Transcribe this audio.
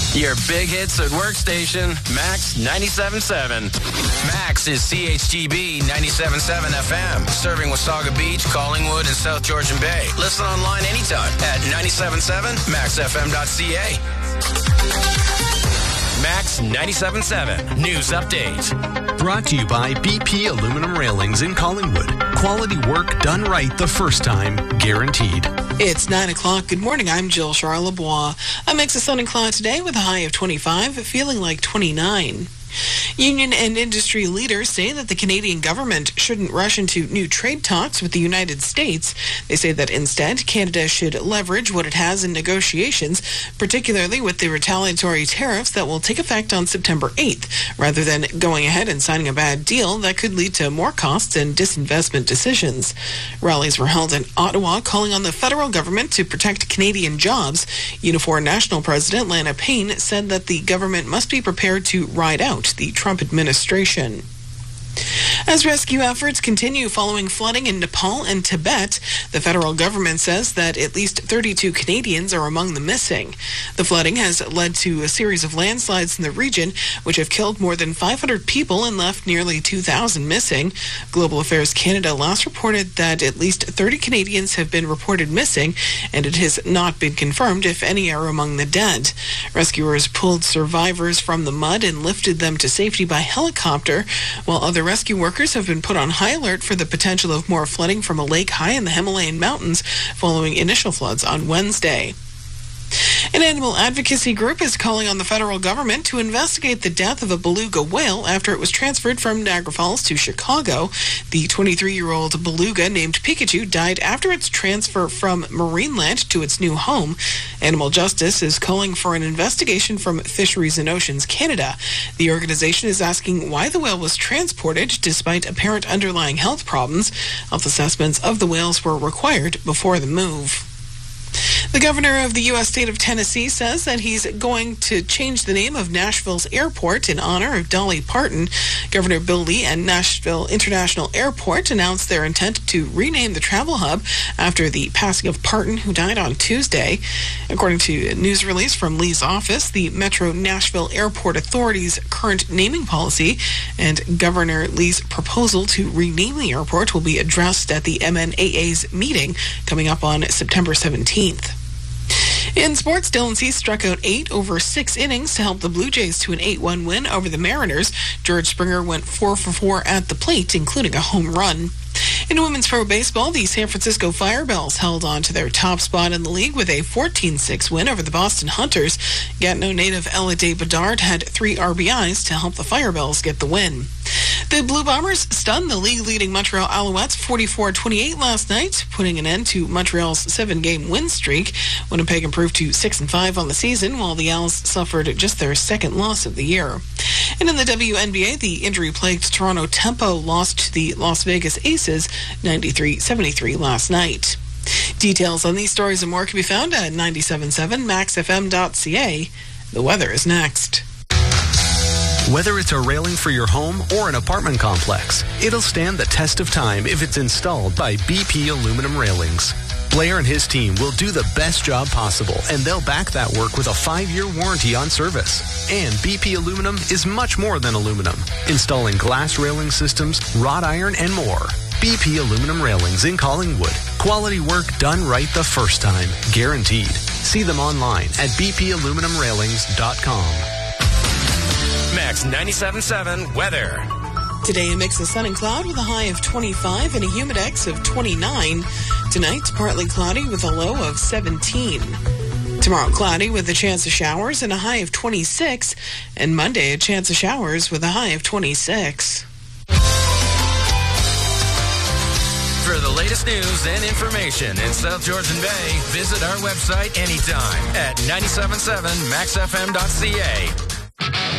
Your big hits at workstation, Max 97.7. Max is CHGB 97.7 FM, serving Wasaga Beach, Collingwood, and South Georgian Bay. Listen online anytime at 97.7maxfm.ca. Max 97.7 News Update. Brought to you by BP Aluminum Railings in Collingwood. Quality work done right the first time, guaranteed. It's 9 o'clock. Good morning. I'm Jill Charlebois. A mix of sun and cloud today with a high of 25, feeling like 29. Union and industry leaders say that the Canadian government shouldn't rush into new trade talks with the United States. They say that instead, Canada should leverage what it has in negotiations, particularly with the retaliatory tariffs that will take effect on September 8th, rather than going ahead and signing a bad deal that could lead to more costs and disinvestment decisions. Rallies were held in Ottawa calling on the federal government to protect Canadian jobs. Unifor National President Lana Payne said that the government must be prepared to ride out the Trump administration. As rescue efforts continue following flooding in Nepal and Tibet, the federal government says that at least 32 Canadians are among the missing. The flooding has led to a series of landslides in the region, which have killed more than 500 people and left nearly 2,000 missing. Global Affairs Canada last reported that at least 30 Canadians have been reported missing, and it has not been confirmed if any are among the dead. Rescuers pulled survivors from the mud and lifted them to safety by helicopter, while other rescue workers have been put on high alert for the potential of more flooding from a lake high in the Himalayan mountains following initial floods on Wednesday. An animal advocacy group is calling on the federal government to investigate the death of a beluga whale after it was transferred from Niagara Falls to Chicago. The 23-year-old beluga named Pikachu died after its transfer from Marineland to its new home. Animal Justice is calling for an investigation from Fisheries and Oceans Canada. The organization is asking why the whale was transported despite apparent underlying health problems. Health assessments of the whales were required before the move. The governor of the U.S. state of Tennessee says that he's going to change the name of Nashville's airport in honor of Dolly Parton. Governor Bill Lee and Nashville International Airport announced their intent to rename the travel hub after the passing of Parton, who died on Tuesday. According to a news release from Lee's office, the Metro Nashville Airport Authority's current naming policy and Governor Lee's proposal to rename the airport will be addressed at the MNAA's meeting coming up on September 17th. In sports, Dylan Cease struck out 8 over 6 innings to help the Blue Jays to an 8-1 win over the Mariners. George Springer went 4 for 4 at the plate, including a home run. In women's pro baseball, the San Francisco Firebells held on to their top spot in the league with a 14-6 win over the Boston Hunters. Gatineau native Ella Day Bedard had 3 RBIs to help the Firebells get the win. The Blue Bombers stunned the league-leading Montreal Alouettes 44-28 last night, putting an end to Montreal's 7-game win streak. Winnipeg improved to 6-5 on the season, while the Owls suffered just their second loss of the year. And in the WNBA, the injury-plagued Toronto Tempo lost to the Las Vegas Aces 93-73 last night. Details on these stories and more can be found at 97.7maxfm.ca. The weather is next. Whether it's a railing for your home or an apartment complex, it'll stand the test of time if it's installed by BP Aluminum Railings. Blair and his team will do the best job possible, and they'll back that work with a 5-year warranty on service. And BP Aluminum is much more than aluminum, installing glass railing systems, wrought iron, and more. BP Aluminum Railings in Collingwood. Quality work done right the first time, guaranteed. See them online at bpaluminumrailings.com. Max 97.7 weather. Today, a mix of sun and cloud with a high of 25 and a humidex of 29. Tonight, partly cloudy with a low of 17. Tomorrow, cloudy with a chance of showers and a high of 26. And Monday, a chance of showers with a high of 26. For the latest news and information in South Georgian Bay, visit our website anytime at 97.7maxfm.ca.